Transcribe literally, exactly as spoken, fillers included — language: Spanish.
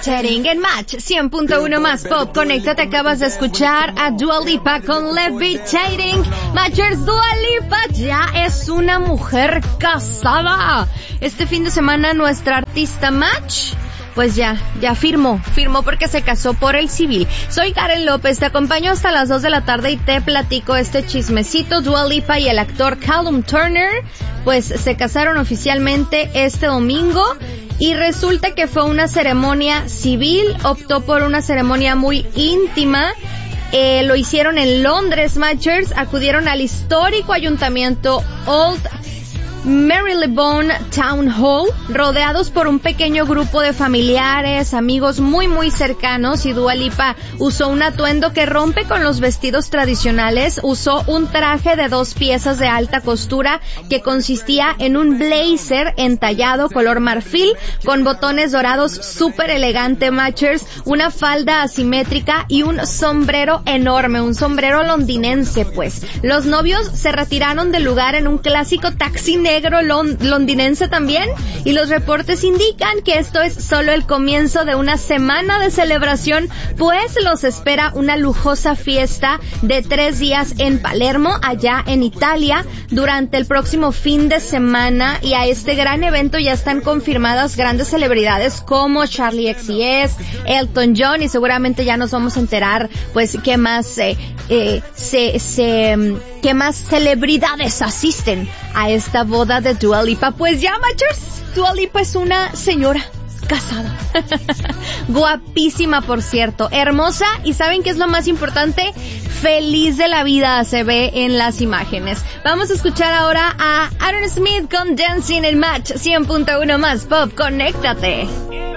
Levitating en Match cien punto uno más Pop. Conéctate, acabas de escuchar a Dua Lipa con Levitating. Matchers, Dua Lipa ya es una mujer casada. Este fin de semana nuestra artista Match, pues ya, ya firmó, firmó porque se casó por el civil. Soy Karen López, te acompaño hasta las dos de la tarde y te platico este chismecito. Dua Lipa y el actor Callum Turner, pues se casaron oficialmente este domingo y resulta que fue una ceremonia civil, optó por una ceremonia muy íntima. Eh, lo hicieron en Londres, Matchers, acudieron al histórico ayuntamiento Old Marylebone Town Hall, rodeados por un pequeño grupo de familiares, amigos muy muy cercanos, y Dua Lipa usó un atuendo que rompe con los vestidos tradicionales. Usó un traje de dos piezas de alta costura que consistía en un blazer entallado color marfil con botones dorados súper elegante, Matchers, una falda asimétrica y un sombrero enorme, un sombrero londinense. Pues los novios se retiraron del lugar en un clásico taxi negro negro londinense también, y los reportes indican que esto es solo el comienzo de una semana de celebración, pues los espera una lujosa fiesta de tres días en Palermo, allá en Italia, durante el próximo fin de semana. Y a este gran evento ya están confirmadas grandes celebridades como Charli X C X, Elton John, y seguramente ya nos vamos a enterar pues qué más eh, eh, se, se, qué más celebridades asisten a esta boda de Dua Lipa. Pues ya, Matchers, Dua Lipa es una señora casada. Guapísima, por cierto, hermosa, y ¿saben qué es lo más importante? Feliz de la vida se ve en las imágenes. Vamos a escuchar ahora a Aaron Smith con Dancing en Match cien punto uno más Pop. Conéctate.